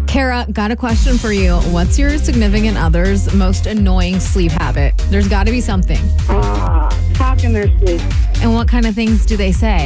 Kara, got a question for you. What's your significant other's most annoying sleep habit? There's got to be something. Talk in their sleep. And what kind of things do they say?